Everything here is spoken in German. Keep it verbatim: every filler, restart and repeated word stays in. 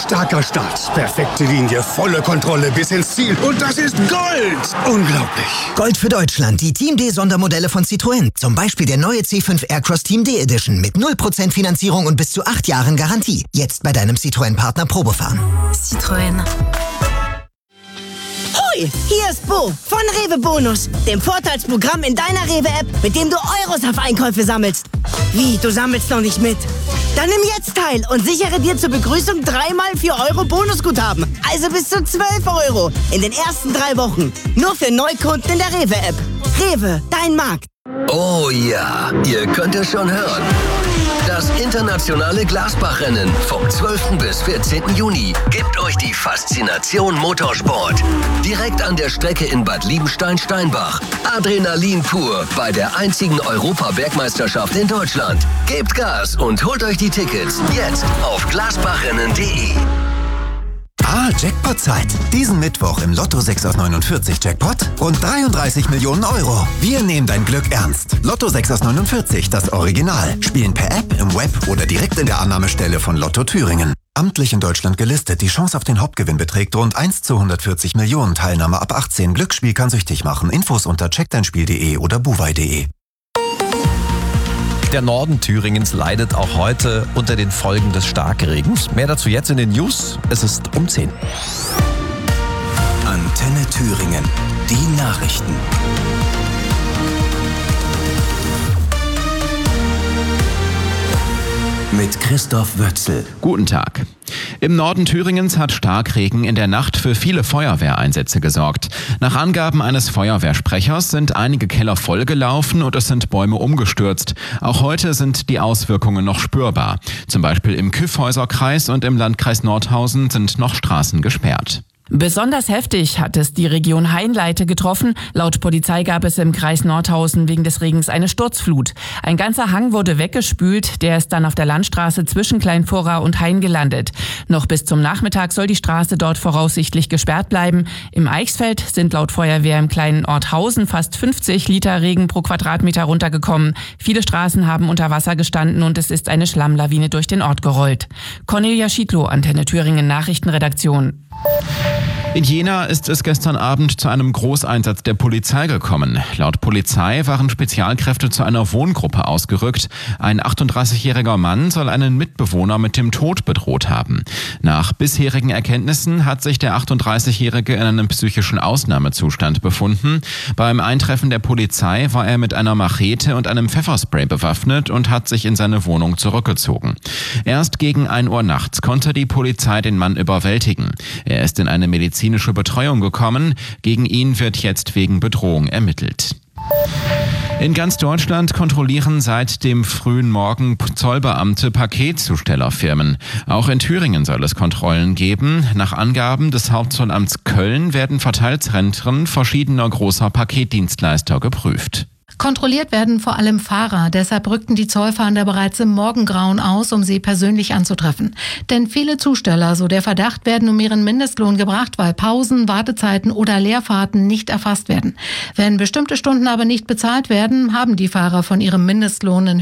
Starker Start, perfekte Linie, volle Kontrolle bis ins Ziel. Und das ist Gold! Unglaublich. Gold für Deutschland, die Team D-Sondermodelle von Citroën. Zum Beispiel der neue C fünf Aircross Team D Edition mit null Prozent Finanzierung und bis zu acht Jahren Garantie. Jetzt bei deinem Citroën-Partner Probefahren. Citroën. Hoi, hier ist Bo von Rewe Bonus, dem Vorteilsprogramm in deiner Rewe-App, mit dem du Euros auf Einkäufe sammelst. Wie, du sammelst noch nicht mit? Dann nimm jetzt teil und sichere dir zur Begrüßung dreimal vier Euro Bonusguthaben. Also bis zu zwölf Euro in den ersten drei Wochen. Nur für Neukunden in der Rewe-App. Rewe, dein Markt. Oh ja, ihr könnt es schon hören. Das internationale Glasbach-Rennen vom zwölften bis vierzehnten Juni gibt euch die Faszination Motorsport. Direkt an der Strecke in Bad Liebenstein-Steinbach. Adrenalin pur bei der einzigen Europa-Bergmeisterschaft in Deutschland. Gebt Gas und holt euch die Tickets jetzt auf glasbachrennen punkt de. Ah, Jackpot-Zeit. Diesen Mittwoch im Lotto sechs aus neunundvierzig Jackpot rund dreiunddreißig Millionen Euro. Wir nehmen dein Glück ernst. Lotto sechs aus neunundvierzig, das Original. Spielen per App, im Web oder direkt in der Annahmestelle von Lotto Thüringen. Amtlich in Deutschland gelistet. Die Chance auf den Hauptgewinn beträgt rund eins zu hundertvierzig Millionen. Teilnahme ab achtzehn. Glücksspiel kann süchtig machen. Infos unter check dein spiel punkt de oder buwei punkt de. Der Norden Thüringens leidet auch heute unter den Folgen des Starkregens. Mehr dazu jetzt in den News. Es ist um zehn. Antenne Thüringen. Die Nachrichten. Mit Christoph Wötzel. Guten Tag. Im Norden Thüringens hat Starkregen in der Nacht für viele Feuerwehreinsätze gesorgt. Nach Angaben eines Feuerwehrsprechers sind einige Keller vollgelaufen und es sind Bäume umgestürzt. Auch heute sind die Auswirkungen noch spürbar. Zum Beispiel im Kyffhäuserkreis und im Landkreis Nordhausen sind noch Straßen gesperrt. Besonders heftig hat es die Region Hainleite getroffen. Laut Polizei gab es im Kreis Nordhausen wegen des Regens eine Sturzflut. Ein ganzer Hang wurde weggespült, der ist dann auf der Landstraße zwischen Kleinvorrah und Hain gelandet. Noch bis zum Nachmittag soll die Straße dort voraussichtlich gesperrt bleiben. Im Eichsfeld sind laut Feuerwehr im kleinen Ort Hausen fast fünfzig Liter Regen pro Quadratmeter runtergekommen. Viele Straßen haben unter Wasser gestanden und es ist eine Schlammlawine durch den Ort gerollt. Cornelia Schiedlow, Antenne Thüringen Nachrichtenredaktion. In Jena ist es gestern Abend zu einem Großeinsatz der Polizei gekommen. Laut Polizei waren Spezialkräfte zu einer Wohngruppe ausgerückt. Ein achtunddreißigjähriger Mann soll einen Mitbewohner mit dem Tod bedroht haben. Nach bisherigen Erkenntnissen hat sich der achtunddreißigjährige in einem psychischen Ausnahmezustand befunden. Beim Eintreffen der Polizei war er mit einer Machete und einem Pfefferspray bewaffnet und hat sich in seine Wohnung zurückgezogen. Erst gegen ein Uhr nachts konnte die Polizei den Mann überwältigen. Er ist in eine medizinische Betreuung gekommen. Gegen ihn wird jetzt wegen Bedrohung ermittelt. In ganz Deutschland kontrollieren seit dem frühen Morgen Zollbeamte Paketzustellerfirmen. Auch in Thüringen soll es Kontrollen geben. Nach Angaben des Hauptzollamts Köln werden Verteilzentren verschiedener großer Paketdienstleister geprüft. Kontrolliert werden vor allem Fahrer. Deshalb rückten die Zollfahnder bereits im Morgengrauen aus, um sie persönlich anzutreffen. Denn viele Zusteller, so der Verdacht, werden um ihren Mindestlohn gebracht, weil Pausen, Wartezeiten oder Leerfahrten nicht erfasst werden. Wenn bestimmte Stunden aber nicht bezahlt werden, haben die Fahrer von ihrem Mindestlohn in